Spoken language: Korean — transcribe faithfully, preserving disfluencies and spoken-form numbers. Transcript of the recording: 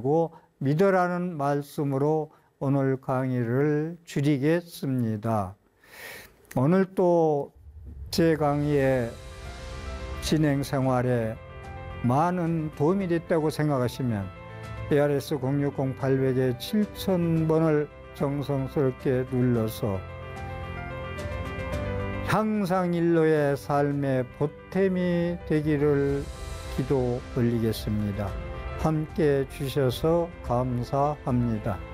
알고 믿으라는 말씀으로 오늘 강의를 줄이겠습니다. 오늘 또 제 강의의 진행 생활에 많은 도움이 됐다고 생각하시면 에이아르에스 공육공 팔백 칠천 번을 정성스럽게 눌러서 향상일로의 삶의 보탬이 되기를 기도 올리겠습니다. 함께 해주셔서 감사합니다.